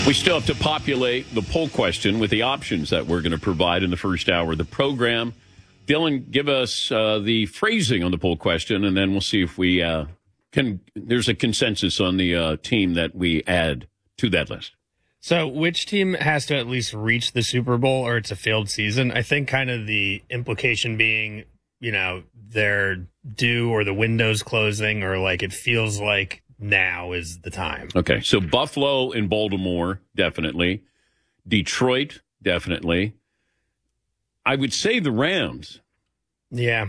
We still have to populate the poll question with the options that we're going to provide in the first hour of the program. Dylan, give us the phrasing on the poll question, and then we'll see if we can. There's a consensus on the team that we add to that list. So which team has to at least reach the Super Bowl or it's a failed season? I think kind of the implication being, they're due or the window's closing or like it feels like now is the time. Okay, so Buffalo and Baltimore, definitely. Detroit, definitely. I would say the Rams. Yeah.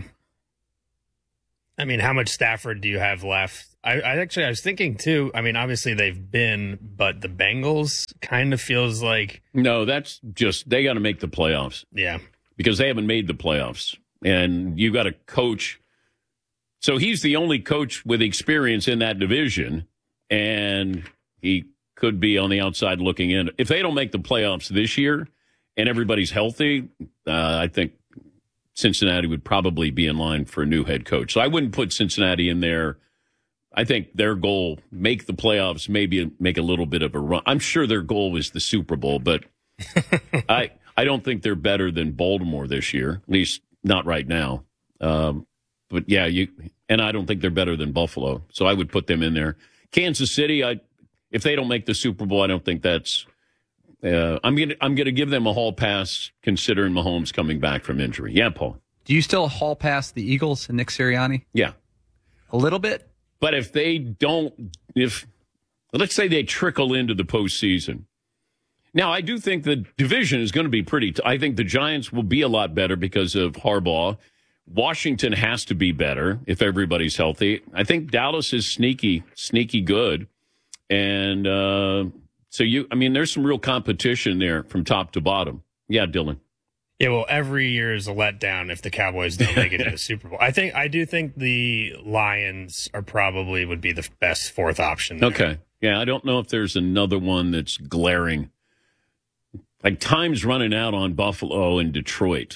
I mean, how much Stafford do you have left? I was thinking, too, obviously they've been, but the Bengals kind of feels like... No, that's just, they got to make the playoffs. Yeah. Because they haven't made the playoffs. And you got to coach... So he's the only coach with experience in that division, and he could be on the outside looking in. If they don't make the playoffs this year and everybody's healthy, I think Cincinnati would probably be in line for a new head coach. So I wouldn't put Cincinnati in there. I think their goal, make the playoffs, maybe make a little bit of a run. I'm sure their goal was the Super Bowl, but I don't think they're better than Baltimore this year, at least not right now. But yeah, and I don't think they're better than Buffalo, so I would put them in there. Kansas City, if they don't make the Super Bowl, I don't think that's. I'm gonna give them a hall pass considering Mahomes coming back from injury. Yeah, Paul. Do you still hall pass the Eagles and Nick Sirianni? Yeah, a little bit. But if they don't, let's say they trickle into the postseason. Now, I do think the division is going to be pretty. I think the Giants will be a lot better because of Harbaugh. Washington has to be better if everybody's healthy. I think Dallas is sneaky good. And there's some real competition there from top to bottom. Yeah, Dylan. Yeah, well, every year is a letdown if the Cowboys don't make it to the Super Bowl. I do think the Lions would be the best fourth option there. Okay. Yeah, I don't know if there's another one that's glaring. Like time's running out on Buffalo and Detroit.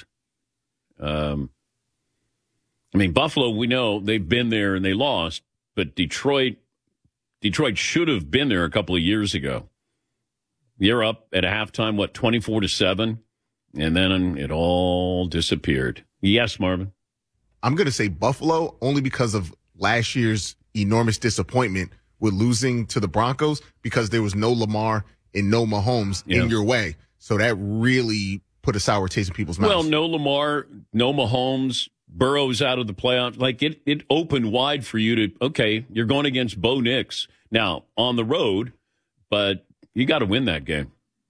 Buffalo, we know they've been there and they lost, but Detroit should have been there a couple of years ago. You're up at halftime, 24-7, and then it all disappeared. Yes, Marvin? I'm going to say Buffalo only because of last year's enormous disappointment with losing to the Broncos because there was no Lamar and no Mahomes in your way. So that really put a sour taste in people's mouths. Well, no Lamar, no Mahomes. Burrow's out of the playoffs. Like it opened wide for you to, you're going against Bo Nix now on the road, but you got to win that game.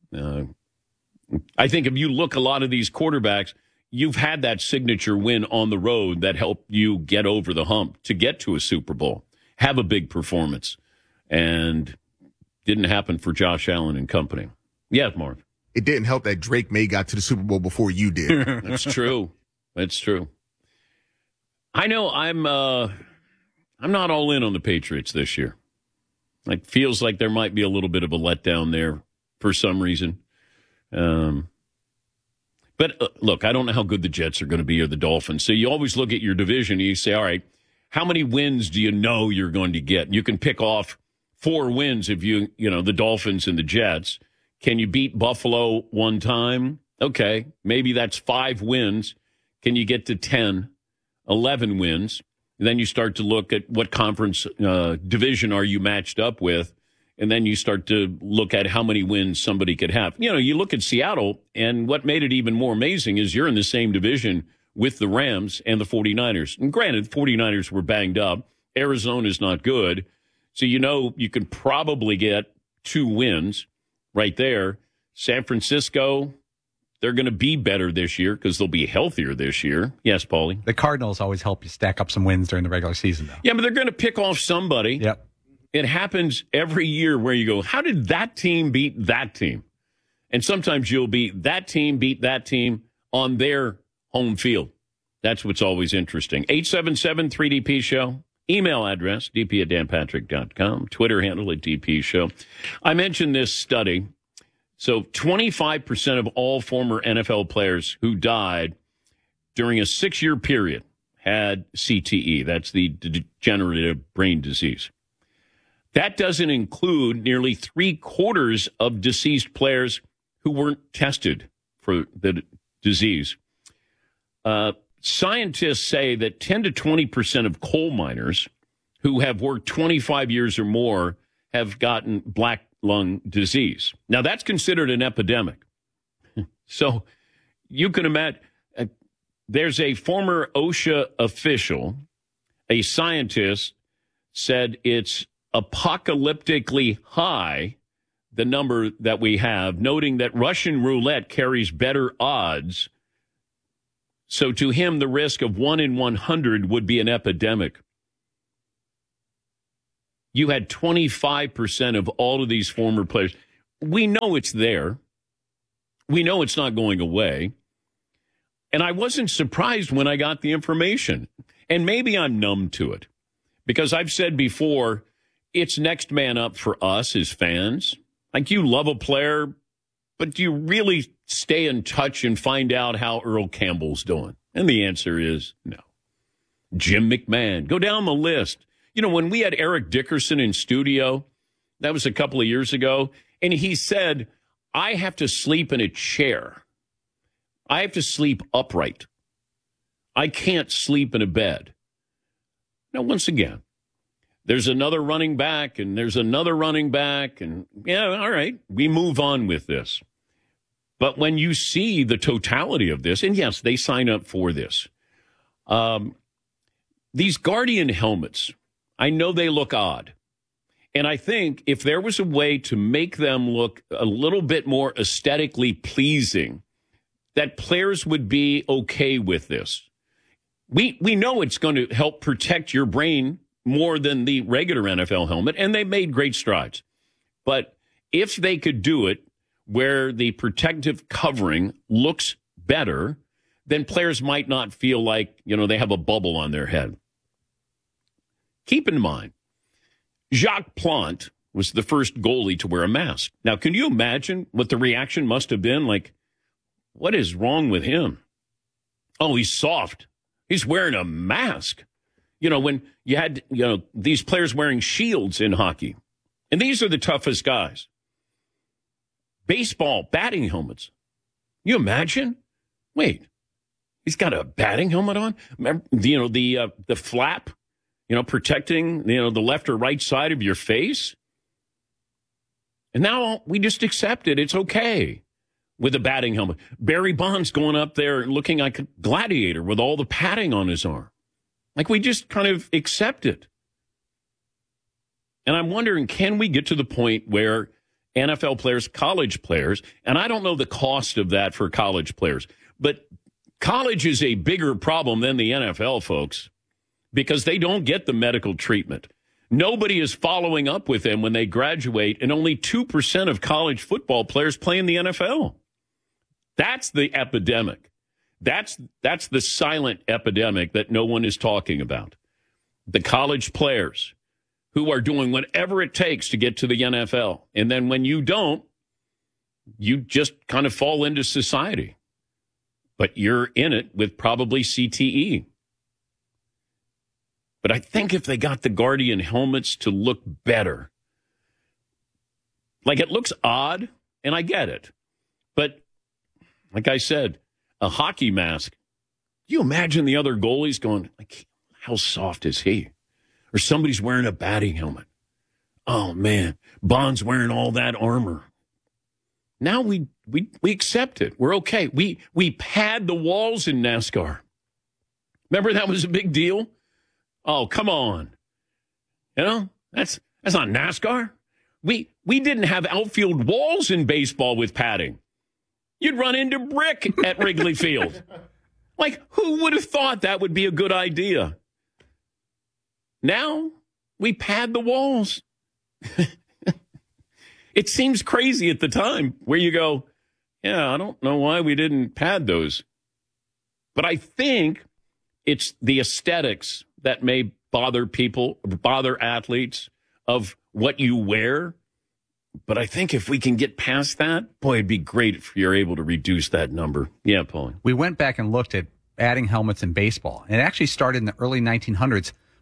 I think if you look a lot of these quarterbacks, you've had that signature win on the road that helped you get over the hump to get to a Super Bowl, have a big performance, and didn't happen for Josh Allen and company. Yeah, Marv. It didn't help that Drake May got to the Super Bowl before you did. That's true. That's true. I know I'm not all in on the Patriots this year. Like feels like there might be a little bit of a letdown there for some reason. But look, I don't know how good the Jets are going to be or the Dolphins. So you always look at your division and you say, all right, how many wins do you know you're going to get? You can pick off 4 wins if the Dolphins and the Jets. Can you beat Buffalo one time? Okay, maybe that's 5 wins. Can you get to 10? 11 wins, then you start to look at what conference division are you matched up with, and then you start to look at how many wins somebody could have. You look at Seattle, and what made it even more amazing is you're in the same division with the Rams and the 49ers. And granted, the 49ers were banged up. Arizona's not good. So you can probably get 2 wins right there. San Francisco, they're going to be better this year because they'll be healthier this year. Yes, Paulie? The Cardinals always help you stack up some wins during the regular season, though. Yeah, but they're going to pick off somebody. Yep. It happens every year where you go, how did that team beat that team? And sometimes you'll beat that team on their home field. That's what's always interesting. 877-3DP Show. Email address, dp@danpatrick.com. Twitter handle @DP Show. I mentioned this study. So 25% of all former NFL players who died during a 6-year period had CTE. That's the degenerative brain disease. That doesn't include nearly 3/4 of deceased players who weren't tested for the disease. Scientists say that 10 to 20% of coal miners who have worked 25 years or more have gotten black lung disease. Now, that's considered an epidemic. So you can imagine there's a former OSHA official, a scientist, said it's apocalyptically high, the number that we have, noting that Russian roulette carries better odds. So to him, the risk of 1 in 100 would be an epidemic. You had 25% of all of these former players. We know it's there. We know it's not going away. And I wasn't surprised when I got the information. And maybe I'm numb to it. Because I've said before, it's next man up for us as fans. Like, you love a player, but do you really stay in touch and find out how Earl Campbell's doing? And the answer is no. Jim McMahon. Go down the list. You know, when we had Eric Dickerson in studio, that was a couple of years ago, and he said, I have to sleep in a chair. I have to sleep upright. I can't sleep in a bed. Now, once again, there's another running back, and there's another running back, and yeah, all right, we move on with this. But when you see the totality of this, and yes, they sign up for this, these Guardian helmets, I know they look odd. And I think if there was a way to make them look a little bit more aesthetically pleasing, that players would be okay with this. We know it's going to help protect your brain more than the regular NFL helmet, and they made great strides. But if they could do it where the protective covering looks better, then players might not feel like, you know, they have a bubble on their head. Keep in mind, Jacques Plante was the first goalie to wear a mask. Now, can you imagine what the reaction must have been? Like, what is wrong with him? Oh, he's soft. He's wearing a mask. You know, when you had, you know, these players wearing shields in hockey, and these are the toughest guys. Baseball, batting helmets. You imagine? Wait, he's got a batting helmet on? Remember, you know, the flap, you know, protecting, you know, the left or right side of your face. And now we just accept it. It's okay with a batting helmet. Barry Bonds going up there looking like a gladiator with all the padding on his arm. Like, we just kind of accept it. And I'm wondering, can we get to the point where NFL players, college players, and I don't know the cost of that for college players, but college is a bigger problem than the NFL, folks, because they don't get the medical treatment. Nobody is following up with them when they graduate, and only 2% of college football players play in the NFL. That's the epidemic. That's the silent epidemic that no one is talking about. The college players who are doing whatever it takes to get to the NFL. And then when you don't, you just kind of fall into society. But you're in it with probably CTE. But I think if they got the Guardian helmets to look better, like, it looks odd, and I get it. But like I said, a hockey mask. Do you imagine the other goalies going, like, how soft is he? Or somebody's wearing a batting helmet. Oh, man, Bond's wearing all that armor. Now we accept it. We're okay. We pad the walls in NASCAR. Remember that was a big deal? Oh, come on. You know, that's not NASCAR. We didn't have outfield walls in baseball with padding. You'd run into brick at Wrigley Field. Like, who would have thought that would be a good idea? Now we pad the walls. It seems crazy at the time where you go, yeah, I don't know why we didn't pad those. But I think it's the aesthetics that may bother people, bother athletes, of what you wear. But I think if we can get past that, boy, it'd be great if you're able to reduce that number. Yeah, Paul. We went back and looked at batting helmets in baseball. And it actually started in the early 1900s.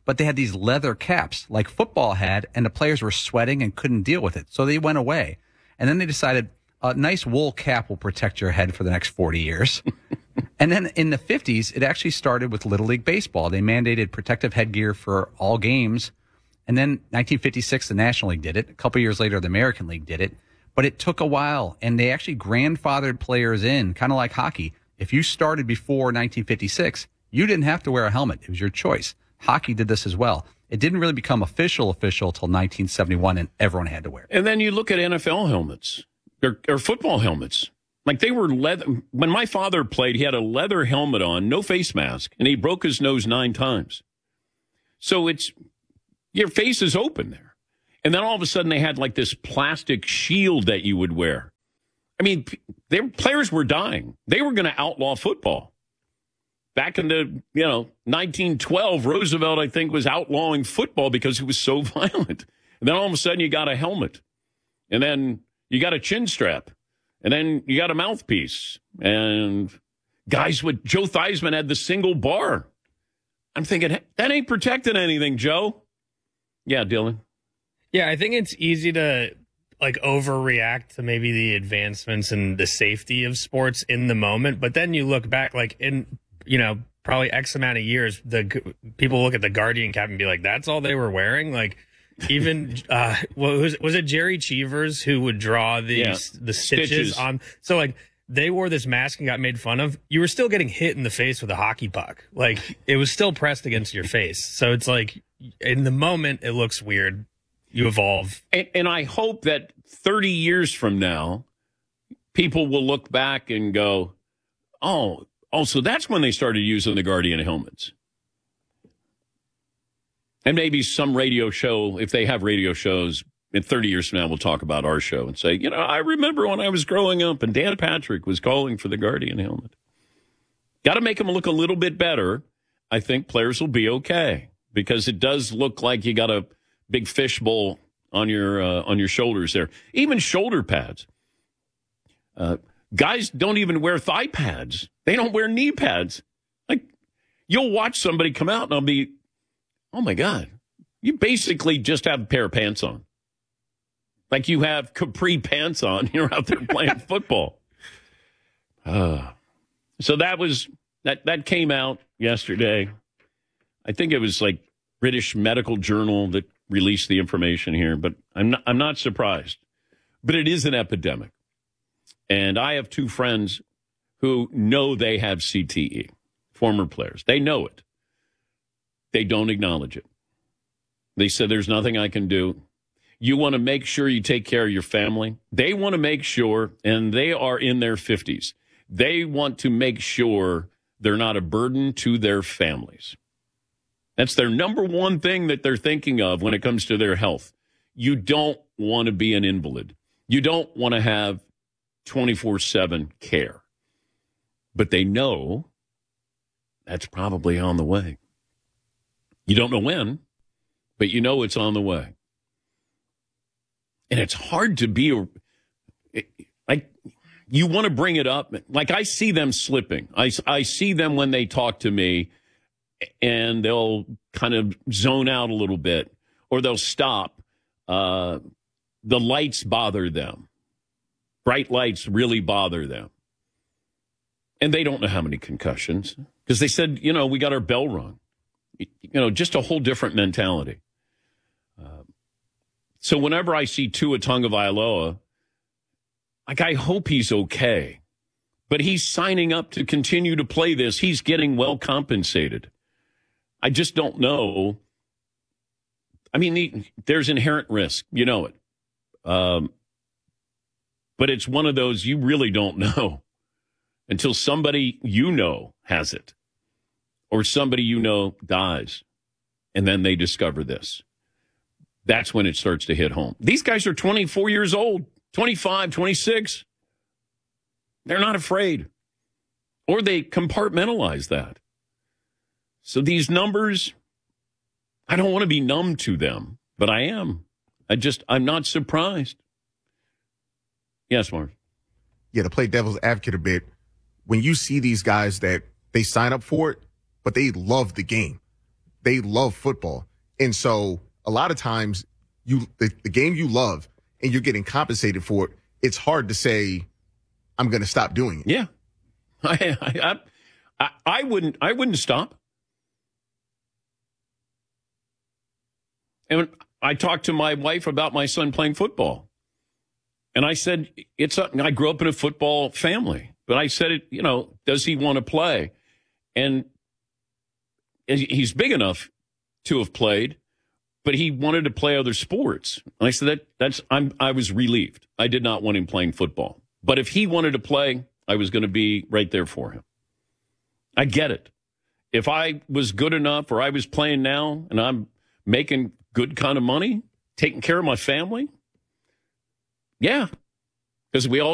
but they had these leather caps like football had, and the players were sweating and couldn't deal with it. So they went away. And then they decided a nice wool cap will protect your head for the next 40 years. And then in the 50s, it actually started with Little League Baseball. They mandated protective headgear for all games. And then 1956, the National League did it. A couple years later, the American League did it. But it took a while, and they actually grandfathered players in, kind of like hockey. If you started before 1956, you didn't have to wear a helmet. It was your choice. Hockey did this as well. It didn't really become official until 1971, and everyone had to wear it. And then you look at NFL helmets or football helmets. Like they were leather. When my father played, he had a leather helmet on, no face mask, and he broke his nose 9 times. So your face is open there. And then all of a sudden they had like this plastic shield that you would wear. I mean, players were dying. They were going to outlaw football. Back in the, 1912, Roosevelt, I think, was outlawing football because it was so violent. And then all of a sudden you got a helmet. And then you got a chin strap. And then you got a mouthpiece. And guys with Joe Theismann had the single bar. I'm thinking, that ain't protecting anything, Joe. Yeah, Dylan. Yeah, I think it's easy to overreact to maybe the advancements and the safety of sports in the moment. But then you look back, in probably X amount of years, the people look at the Guardian cap and be like, that's all they were wearing. Even was it Jerry Cheevers who would draw the stitches on? So they wore this mask and got made fun of. You were still getting hit in the face with a hockey puck. It was still pressed against your face. So it's in the moment it looks weird. You evolve. And I hope that 30 years from now, people will look back and go, oh, so that's when they started using the Guardian helmets. And maybe some radio show, if they have radio shows, in 30 years from now, we'll talk about our show and say, I remember when I was growing up and Dan Patrick was calling for the Guardian helmet. Got to make them look a little bit better. I think players will be okay because it does look like you got a big fishbowl on your shoulders there. Even shoulder pads. Guys don't even wear thigh pads. They don't wear knee pads. You'll watch somebody come out and I'll be, oh my God, you basically just have a pair of pants on. Like you have capri pants on. You're out there playing football. So that came out yesterday. I think it was British Medical Journal that released the information here, but I'm not surprised. But it is an epidemic. And I have 2 friends who know they have CTE, former players. They know it. They don't acknowledge it. They said, there's nothing I can do. You want to make sure you take care of your family. They want to make sure, and they are in their 50s, they want to make sure they're not a burden to their families. That's their number one thing that they're thinking of when it comes to their health. You don't want to be an invalid. You don't want to have 24/7 care. But they know that's probably on the way. You don't know when, but you know it's on the way. And it's hard to be you want to bring it up. I see them slipping. I see them when they talk to me. And they'll kind of zone out a little bit, or they'll stop. The lights bother them. Bright lights really bother them. And they don't know how many concussions because they said, we got our bell rung. Just a whole different mentality. So whenever I see Tua Tagovailoa, I hope he's okay. But he's signing up to continue to play this. He's getting well compensated. I just don't know. I mean, there's inherent risk. You know it. But it's one of those you really don't know until somebody has it or somebody dies, and then they discover this. That's when it starts to hit home. These guys are 24 years old, 25, 26. They're not afraid, or they compartmentalize that. So these numbers, I don't want to be numb to them, but I am. I'm not surprised. Yes, Mark. Yeah, to play devil's advocate a bit, when you see these guys that they sign up for it, but they love the game. they love football. And so a lot of times the game you love and you're getting compensated for it, it's hard to say, I'm going to stop doing it. Yeah. I wouldn't stop. And I talked to my wife about my son playing football. And I said, I grew up in a football family, but I said, does he want to play? And he's big enough to have played, but he wanted to play other sports. And I said, I was relieved. I did not want him playing football. But if he wanted to play, I was going to be right there for him. I get it. If I was good enough or I was playing now and I'm making good kind of money, taking care of my family, yeah, because we all